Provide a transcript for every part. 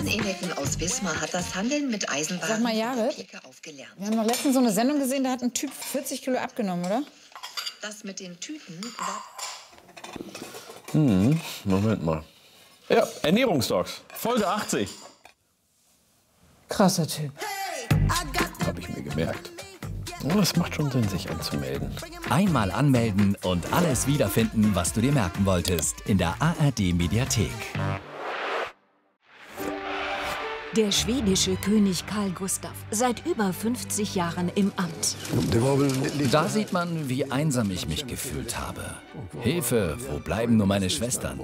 Eneken aus Wismar hat das Handeln mit Eisenbahn. Sag mal, Jahre, aufgelernt. wir haben noch letztens so eine Sendung gesehen, da hat ein Typ 40 Kilo abgenommen, oder? Das mit den Tüten war... Moment mal. Ja, Ernährungsdocs, Folge 80. Krasser Typ. Habe ich mir gemerkt. Oh, es macht schon Sinn, sich anzumelden. Einmal anmelden und alles wiederfinden, was du dir merken wolltest. In der ARD-Mediathek. Der schwedische König Carl Gustaf, seit über 50 Jahren im Amt. Da sieht man, wie einsam ich mich gefühlt habe. Hilfe, wo bleiben nur meine Schwestern?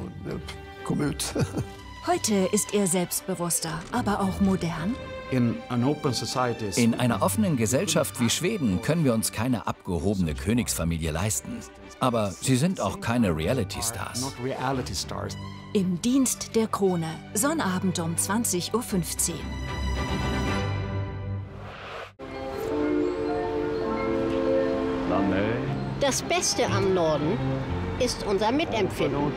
Heute ist er selbstbewusster, aber auch modern. In einer offenen Gesellschaft wie Schweden können wir uns keine abgehobene Königsfamilie leisten. Aber sie sind auch keine Reality-Stars. Im Dienst der Krone, Sonnabend um 20:15 Uhr. Das Beste am Norden ist unser Mitempfinden.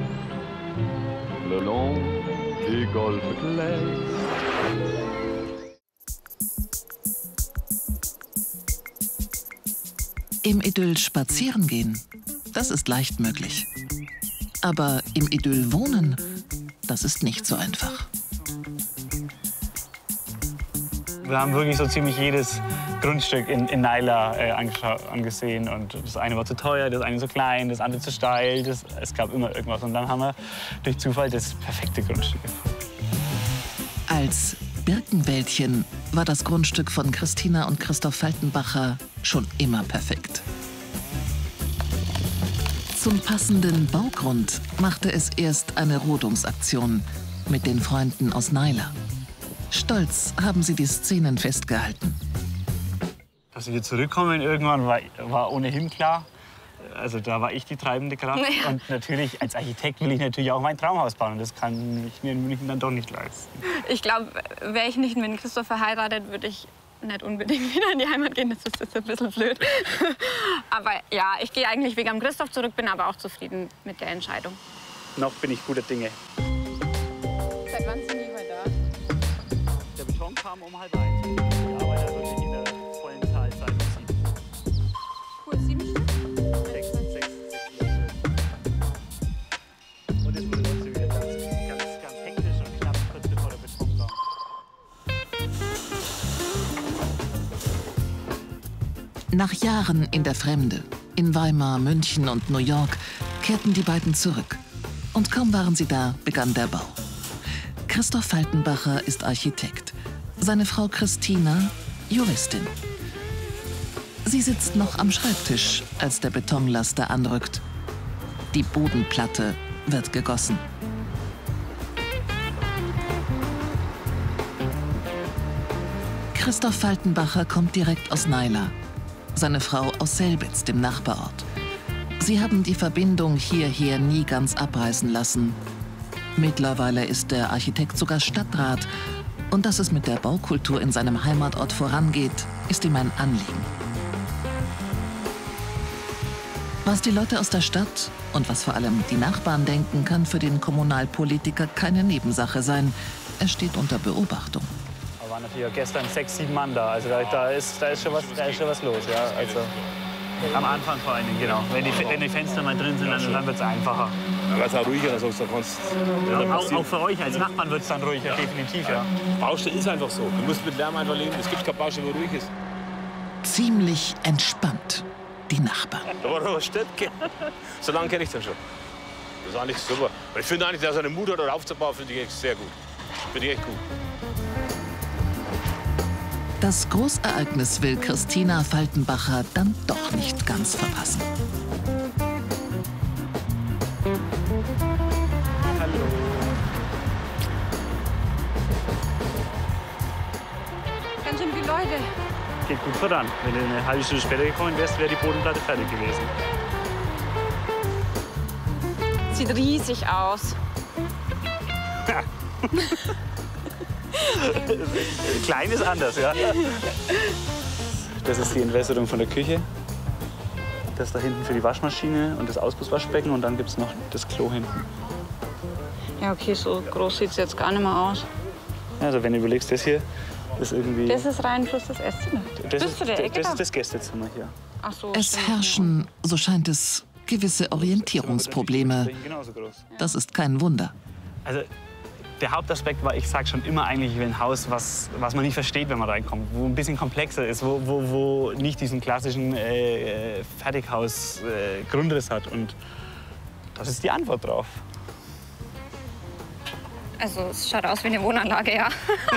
Im Idyll spazieren gehen, das ist leicht möglich. Aber im Idyll wohnen, das ist nicht so einfach. Wir haben wirklich so ziemlich jedes Grundstück in Naila angesehen. Und das eine war zu teuer, das eine so klein, das andere zu steil. Es gab immer irgendwas. Und dann haben wir durch Zufall das perfekte Grundstück gefunden. Als Birkenwäldchen war das Grundstück von Christina und Christoph Faltenbacher schon immer perfekt. Zum passenden Baugrund machte es erst eine Rodungsaktion mit den Freunden aus Naila. Stolz haben sie die Szenen festgehalten. Dass wir zurückkommen irgendwann war ohnehin klar. Also da war ich die treibende Kraft. Ja. Und natürlich als Architekt will ich natürlich auch mein Traumhaus bauen. Und das kann ich mir in München dann doch nicht leisten. Ich glaube, wäre ich nicht mit Christoph verheiratet, würde ich nicht unbedingt wieder in die Heimat gehen. Das ist jetzt ein bisschen blöd. Aber ja, ich gehe eigentlich wegen Christoph zurück, bin aber auch zufrieden mit der Entscheidung. Noch bin ich guter Dinge. Seit wann sind die heute da? Der Beton kam um 12:30. Die Arbeiter wirklich in der vollen Zahlzeit ziehen. Cool, 7 Stück? 6. Und es wurde trotzdem wieder ganz hektisch und knapp kurz bevor der Beton kam. Nach Jahren in der Fremde, in Weimar, München und New York, kehrten die beiden zurück. Und kaum waren sie da, begann der Bau. Christoph Faltenbacher ist Architekt, seine Frau Christina Juristin. Sie sitzt noch am Schreibtisch, als der Betonlaster anrückt. Die Bodenplatte wird gegossen. Christoph Faltenbacher kommt direkt aus Naila, seine Frau aus Selbitz, dem Nachbarort. Sie haben die Verbindung hierher nie ganz abreißen lassen. Mittlerweile ist der Architekt sogar Stadtrat. Und dass es mit der Baukultur in seinem Heimatort vorangeht, ist ihm ein Anliegen. Was die Leute aus der Stadt und was vor allem die Nachbarn denken, kann für den Kommunalpolitiker keine Nebensache sein. Er steht unter Beobachtung. Da waren natürlich auch gestern 6, 7 Mann da. Also da ist schon was los. Ja? Also am Anfang vor allem, genau. Wenn die Fenster mal drin sind, dann wird es einfacher. Ja, weil es auch ruhiger ist, da kannst auch für euch als Nachbarn wird es dann ruhiger, definitiv, ja. Baustelle ist einfach so. Du musst mit Lärm einfach leben. Es gibt keine Baustelle, wo ruhig ist. Ziemlich entspannt, die Nachbarn. Da war noch was Städtchen. So lange kenne ich den schon. Das ist eigentlich super. Ich finde eigentlich, dass er einen Mut hat, aufzubauen, finde ich sehr gut. Finde ich echt gut. Das Großereignis will Christina Faltenbacher dann doch nicht ganz verpassen. Hallo. Ganz schön viele Leute. Geht gut voran. Wenn du eine halbe Stunde später gekommen wärst, wäre die Bodenplatte fertig gewesen. Sieht riesig aus. Klein ist anders, ja. Das ist die Entwässerung von der Küche. Das da hinten für die Waschmaschine und das Ausgusswaschbecken. Und dann gibt es noch das Klo hinten. Ja, okay, so groß sieht es jetzt gar nicht mehr aus. Also wenn du überlegst, das hier ist irgendwie... Das ist rein plus das Esszimmer. Das Bis zu der Ecke das da? ist das Gästezimmer hier. Ach so, Es stimmt. herrschen, so scheint es, gewisse Orientierungsprobleme. Genauso groß. Das ist kein Wunder. Also der Hauptaspekt war, ich sage schon immer eigentlich, ich will ein Haus, was man nicht versteht, wenn man reinkommt, wo ein bisschen komplexer ist, wo nicht diesen klassischen Fertighaus-Grundriss hat. Und das ist die Antwort drauf. Also es schaut aus wie eine Wohnanlage, ja.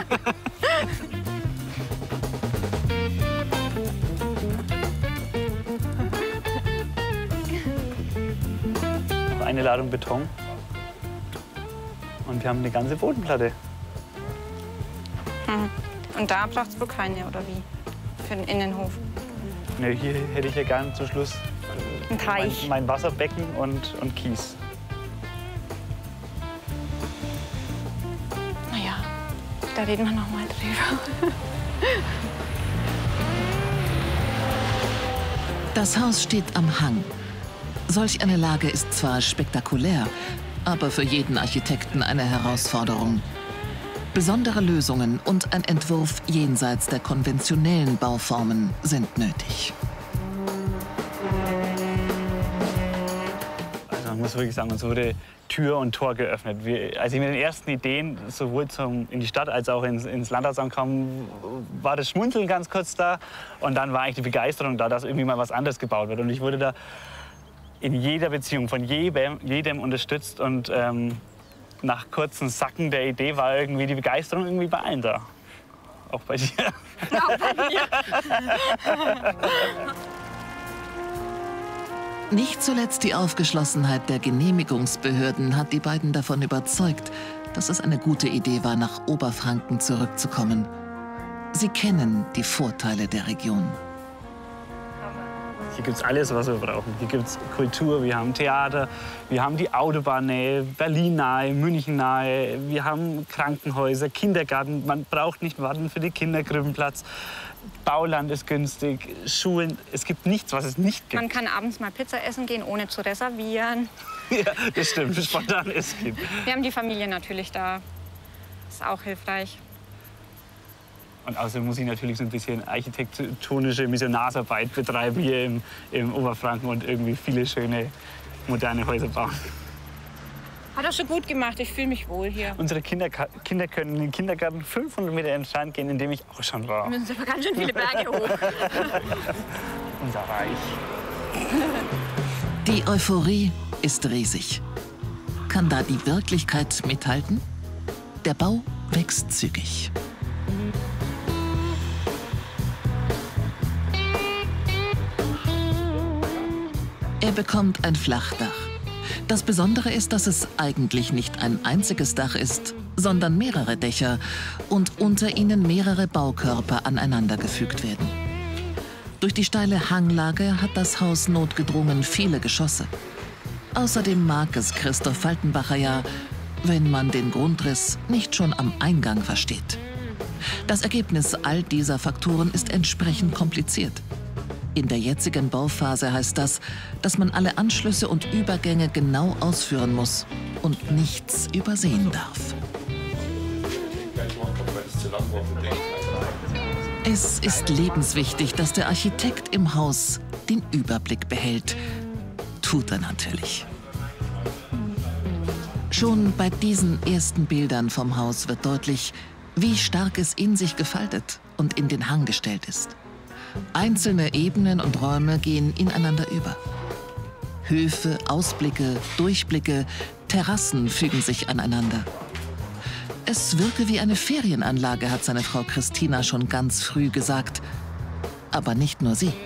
Noch eine Ladung Beton. Und wir haben eine ganze Bodenplatte. Und da braucht es wohl keine, oder wie? Für den Innenhof. Ne, hier hätte ich ja gern zum Schluss Ein Teich. mein Wasserbecken und Kies. Naja, da reden wir noch mal drüber. Das Haus steht am Hang. Solch eine Lage ist zwar spektakulär, aber für jeden Architekten eine Herausforderung. Besondere Lösungen und ein Entwurf jenseits der konventionellen Bauformen sind nötig. Also man muss wirklich sagen, uns wurde Tür und Tor geöffnet. Als ich mit den ersten Ideen sowohl in die Stadt als auch ins Landratsamt kam, war das Schmunzeln ganz kurz da. Und dann war eigentlich die Begeisterung da, dass irgendwie mal was anderes gebaut wird. Und ich wurde da in jeder Beziehung von jedem unterstützt. Und nach kurzem Sacken der Idee war irgendwie die Begeisterung irgendwie bei allen da. Auch bei dir. Auch bei mir. Nicht zuletzt die Aufgeschlossenheit der Genehmigungsbehörden hat die beiden davon überzeugt, dass es eine gute Idee war, nach Oberfranken zurückzukommen. Sie kennen die Vorteile der Region. Hier gibt es alles, was wir brauchen. Hier gibt es Kultur, wir haben Theater, wir haben die Autobahnnähe, Berlin nahe, München nahe, wir haben Krankenhäuser, Kindergarten, man braucht nicht warten für den Kinderkrippenplatz. Bauland ist günstig, Schulen, es gibt nichts, was es nicht gibt. Man kann abends mal Pizza essen gehen, ohne zu reservieren. Ja, das stimmt, spontan ist es. Wir haben die Familie natürlich da. Ist auch hilfreich. Und außerdem muss ich natürlich so ein bisschen architektonische Missionarsarbeit betreiben hier im Oberfranken und irgendwie viele schöne, moderne Häuser bauen. Hat er schon gut gemacht, ich fühle mich wohl hier. Unsere Kinder können in den Kindergarten 500 Meter entfernt gehen, in dem ich auch schon war. Wir müssen aber ganz schön viele Berge hoch. Unser Reich. Die Euphorie ist riesig. Kann da die Wirklichkeit mithalten? Der Bau wächst zügig. Er bekommt ein Flachdach. Das Besondere ist, dass es eigentlich nicht ein einziges Dach ist, sondern mehrere Dächer und unter ihnen mehrere Baukörper aneinandergefügt werden. Durch die steile Hanglage hat das Haus notgedrungen viele Geschosse. Außerdem mag es Christoph Faltenbacher ja, wenn man den Grundriss nicht schon am Eingang versteht. Das Ergebnis all dieser Faktoren ist entsprechend kompliziert. In der jetzigen Bauphase heißt das, dass man alle Anschlüsse und Übergänge genau ausführen muss und nichts übersehen darf. Es ist lebenswichtig, dass der Architekt im Haus den Überblick behält. Tut er natürlich. Schon bei diesen ersten Bildern vom Haus wird deutlich, wie stark es in sich gefaltet und in den Hang gestellt ist. Einzelne Ebenen und Räume gehen ineinander über. Höfe, Ausblicke, Durchblicke, Terrassen fügen sich aneinander. Es wirke wie eine Ferienanlage, hat seine Frau Christina schon ganz früh gesagt. Aber nicht nur sie.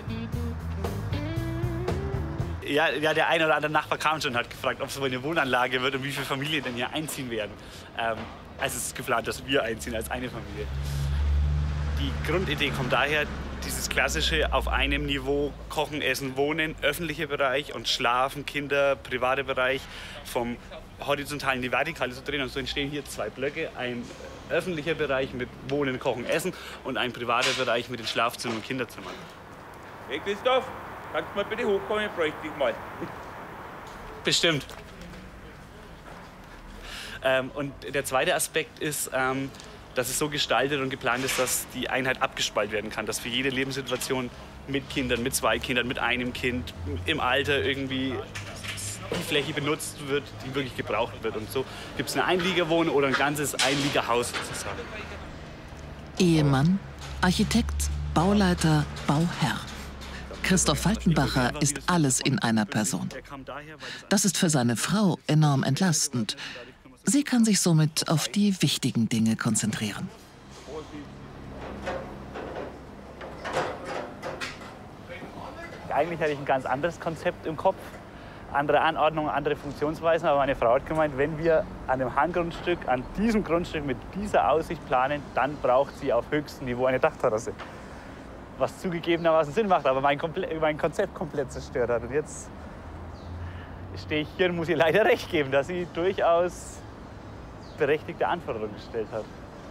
Ja, der eine oder andere Nachbar kam schon und hat gefragt, ob es wohl eine Wohnanlage wird und wie viele Familien denn hier einziehen werden. Also es ist geplant, dass wir einziehen als eine Familie. Die Grundidee kommt daher, dieses klassische auf einem Niveau Kochen, Essen, Wohnen, öffentlicher Bereich und Schlafen, Kinder, privater Bereich vom horizontalen in die vertikale zu drehen. Und so entstehen hier zwei Blöcke, ein öffentlicher Bereich mit Wohnen, Kochen, Essen und ein privater Bereich mit den Schlafzimmern und Kinderzimmern. Hey Christoph, kannst du mal bitte hochkommen, ich bräuchte dich mal. Bestimmt. Und der zweite Aspekt ist, dass es so gestaltet und geplant ist, dass die Einheit abgespalten werden kann, dass für jede Lebenssituation mit Kindern, mit 2 Kindern, mit einem Kind, im Alter irgendwie die Fläche benutzt wird, die wirklich gebraucht wird. Und so gibt es eine Einliegerwohnung oder ein ganzes Einliegerhaus sozusagen. Ehemann, Architekt, Bauleiter, Bauherr. Christoph Faltenbacher ist alles in einer Person. Das ist für seine Frau enorm entlastend. Sie kann sich somit auf die wichtigen Dinge konzentrieren. Eigentlich hatte ich ein ganz anderes Konzept im Kopf, andere Anordnungen, andere Funktionsweisen. Aber meine Frau hat gemeint, wenn wir an dem Hanggrundstück, an diesem Grundstück mit dieser Aussicht planen, dann braucht sie auf höchstem Niveau eine Dachterrasse. Was zugegebenermaßen Sinn macht, aber mein Konzept komplett zerstört hat. Und jetzt stehe ich hier und muss ihr leider recht geben, dass sie durchaus berechtigte Anforderungen gestellt hat.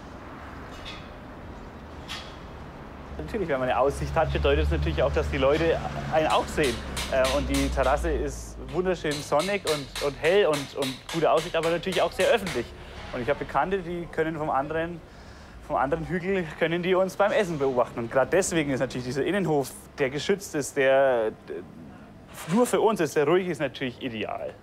Natürlich, wenn man eine Aussicht hat, bedeutet es natürlich auch, dass die Leute einen auch sehen. Und die Terrasse ist wunderschön sonnig und hell und gute Aussicht, aber natürlich auch sehr öffentlich. Und ich habe Bekannte, die können vom anderen Hügel können die uns beim Essen beobachten. Und gerade deswegen ist natürlich dieser Innenhof, der geschützt ist, der nur für uns ist, der ruhig ist, natürlich ideal.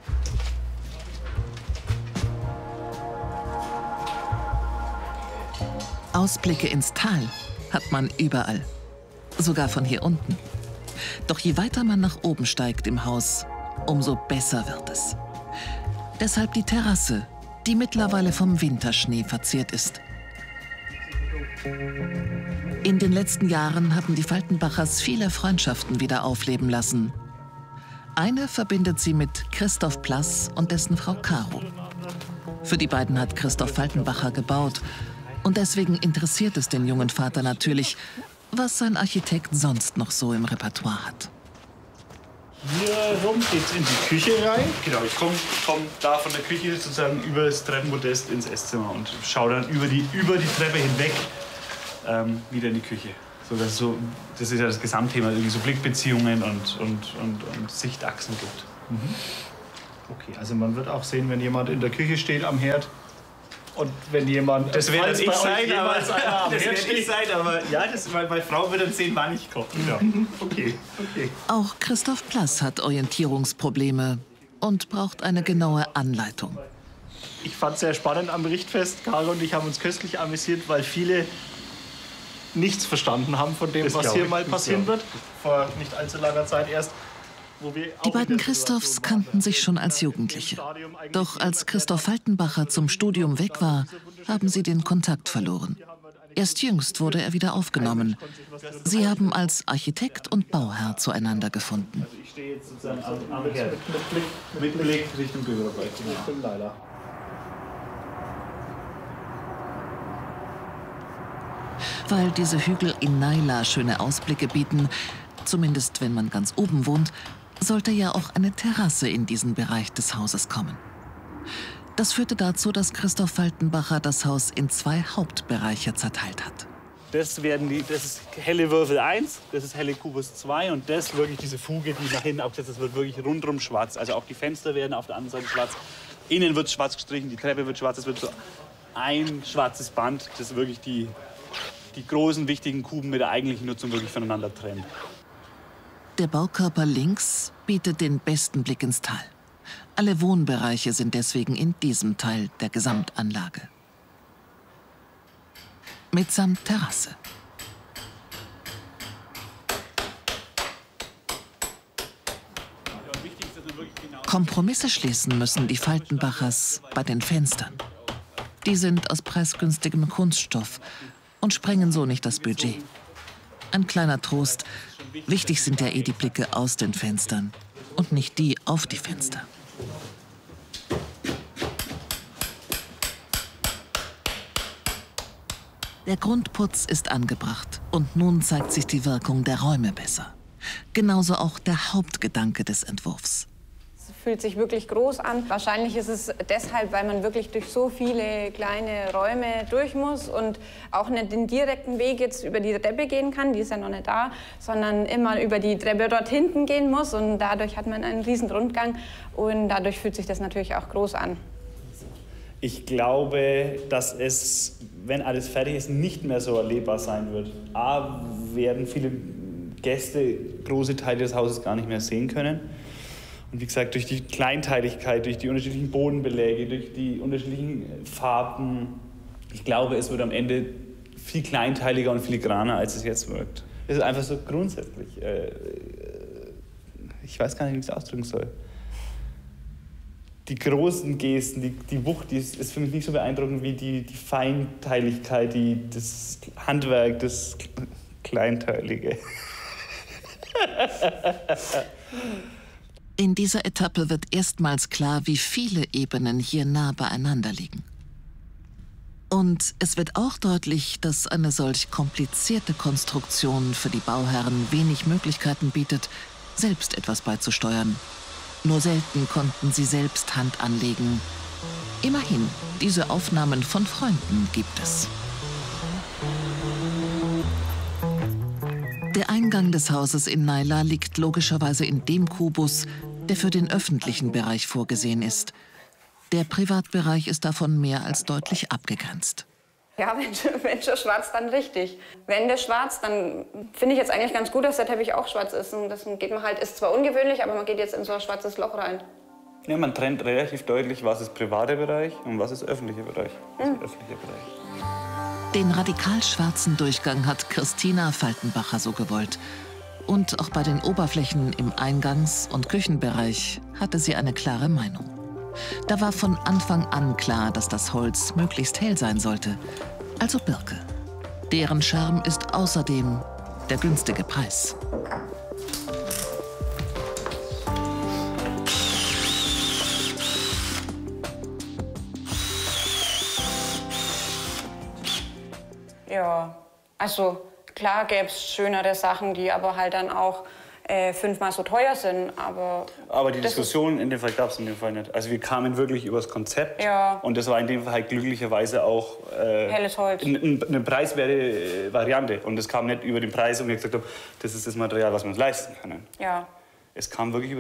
Ausblicke ins Tal hat man überall, sogar von hier unten. Doch je weiter man nach oben steigt im Haus, umso besser wird es. Deshalb die Terrasse, die mittlerweile vom Winterschnee verzehrt ist. In den letzten Jahren haben die Faltenbachers viele Freundschaften wieder aufleben lassen. Eine verbindet sie mit Christoph Plass und dessen Frau Caro. Für die beiden hat Christoph Faltenbacher gebaut. Und deswegen interessiert es den jungen Vater natürlich, was sein Architekt sonst noch so im Repertoire hat. Hier rum geht's in die Küche rein. Genau, ich komm da von der Küche sozusagen über das Treppenmodest ins Esszimmer und schaue dann über die Treppe hinweg wieder in die Küche. Das ist ja das Gesamtthema, irgendwie so Blickbeziehungen und Sichtachsen gibt. Mhm. Okay, also man wird auch sehen, wenn jemand in der Küche steht am Herd. Und wenn jemand... Das werde ich sein, aber ja, meine Frau wird dann sehen, wann ich koche. Ja. Okay. Auch Christoph Plass hat Orientierungsprobleme und braucht eine genaue Anleitung. Ich fand es sehr spannend am Richtfest. Caro und ich haben uns köstlich amüsiert, weil viele nichts verstanden haben von dem, was hier mal passieren wird. Vor nicht allzu langer Zeit erst. Die beiden Christophs kannten sich schon als Jugendliche. Doch als Christoph Faltenbacher zum Studium weg war, haben sie den Kontakt verloren. Erst jüngst wurde er wieder aufgenommen. Sie haben als Architekt und Bauherr zueinander gefunden. Also ich stehe jetzt sozusagen am Herd. Mit Blick Richtung Bürgerbereich. Richtung Leila. Weil diese Hügel in Naila schöne Ausblicke bieten, zumindest wenn man ganz oben wohnt, sollte ja auch eine Terrasse in diesen Bereich des Hauses kommen. Das führte dazu, dass Christoph Faltenbacher das Haus in 2 Hauptbereiche zerteilt hat. Das ist helle Würfel 1, das ist helle Kubus 2 und das wirklich diese Fuge, die nach hinten aufgesetzt ist, wird wirklich rundrum schwarz. Also auch die Fenster werden auf der anderen Seite schwarz. Innen wird schwarz gestrichen, die Treppe wird schwarz, es wird so ein schwarzes Band, das wirklich die großen, wichtigen Kuben mit der eigentlichen Nutzung wirklich voneinander trennt. Der Baukörper links bietet den besten Blick ins Tal. Alle Wohnbereiche sind deswegen in diesem Teil der Gesamtanlage. Mitsamt Terrasse. Kompromisse schließen müssen die Faltenbachers bei den Fenstern. Die sind aus preisgünstigem Kunststoff und sprengen so nicht das Budget. Ein kleiner Trost. Wichtig sind ja eh die Blicke aus den Fenstern und nicht die auf die Fenster. Der Grundputz ist angebracht und nun zeigt sich die Wirkung der Räume besser. Genauso auch der Hauptgedanke des Entwurfs. Es fühlt sich wirklich groß an. Wahrscheinlich ist es deshalb, weil man wirklich durch so viele kleine Räume durch muss und auch nicht den direkten Weg jetzt über die Treppe gehen kann, die ist ja noch nicht da, sondern immer über die Treppe dort hinten gehen muss und dadurch hat man einen riesen Rundgang und dadurch fühlt sich das natürlich auch groß an. Ich glaube, dass es, wenn alles fertig ist, nicht mehr so erlebbar sein wird. A, werden viele Gäste große Teile des Hauses gar nicht mehr sehen können. Und wie gesagt, durch die Kleinteiligkeit, durch die unterschiedlichen Bodenbeläge, durch die unterschiedlichen Farben, ich glaube, es wird am Ende viel kleinteiliger und filigraner, als es jetzt wirkt. Es ist einfach so grundsätzlich. Ich weiß gar nicht, wie ich es ausdrücken soll. Die großen Gesten, die Wucht, die ist für mich nicht so beeindruckend wie die Feinteiligkeit, das Handwerk, das Kleinteilige. In dieser Etappe wird erstmals klar, wie viele Ebenen hier nah beieinander liegen. Und es wird auch deutlich, dass eine solch komplizierte Konstruktion für die Bauherren wenig Möglichkeiten bietet, selbst etwas beizusteuern. Nur selten konnten sie selbst Hand anlegen. Immerhin, diese Aufnahmen von Freunden gibt es. Der Eingang des Hauses in Naila liegt logischerweise in dem Kubus, der für den öffentlichen Bereich vorgesehen ist. Der Privatbereich ist davon mehr als deutlich abgegrenzt. Ja, wenn schon schwarz, dann richtig. Wände schwarz, dann finde ich jetzt eigentlich ganz gut, dass der Teppich auch schwarz ist. Und das geht man halt, ist zwar ungewöhnlich, aber man geht jetzt in so ein schwarzes Loch rein. Ja, man trennt relativ deutlich, was ist privater Bereich und was ist öffentlicher Bereich. Den radikal schwarzen Durchgang hat Christina Faltenbacher so gewollt. Und auch bei den Oberflächen im Eingangs- und Küchenbereich hatte sie eine klare Meinung. Da war von Anfang an klar, dass das Holz möglichst hell sein sollte. Also Birke. Deren Charme ist außerdem der günstige Preis. Ja, also klar gäbe es schönere Sachen, die aber halt dann auch 5-mal so teuer sind. Aber die Diskussion in dem Fall gab es in dem Fall nicht. Also wir kamen wirklich über das Konzept. Ja. Und das war in dem Fall halt glücklicherweise auch helles Holz. Eine preiswerte Variante. Und es kam nicht über den Preis, und wir gesagt haben, das ist das Material, was wir uns leisten können. Ja. Es kam wirklich über